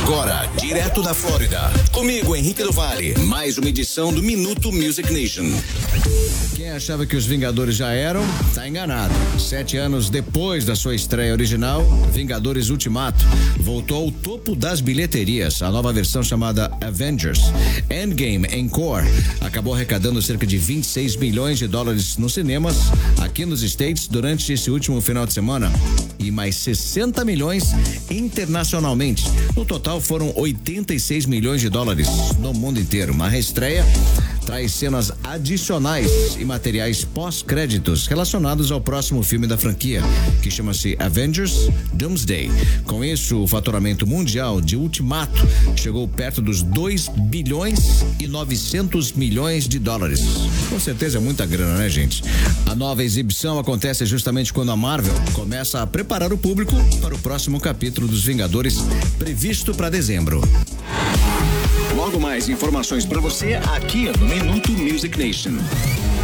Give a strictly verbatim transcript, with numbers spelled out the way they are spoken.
Agora, direto da Flórida, comigo, Henrique do Vale, mais uma edição do Minuto Music Nation. Quem achava que os Vingadores já eram, tá enganado. Sete anos depois da sua estreia original, Vingadores Ultimato voltou ao topo das bilheterias. A nova versão, chamada Avengers Endgame Encore, acabou arrecadando cerca de vinte e seis milhões de dólares nos cinemas aqui nos States durante esse último final de semana e mais sessenta milhões internacionalmente. No total foram oitenta e seis milhões de dólares no mundo inteiro. Uma reestreia traz cenas adicionais e materiais pós-créditos relacionados ao próximo filme da franquia, que chama-se Avengers Doomsday. Com isso, o faturamento mundial de Ultimato chegou perto dos dois bilhões e novecentos milhões de dólares. Com certeza é muita grana, né, gente? A nova exibição acontece justamente quando a Marvel começa a preparar o público para o próximo capítulo dos Vingadores, previsto para dezembro. Logo mais informações para você aqui no Minuto Music Nation.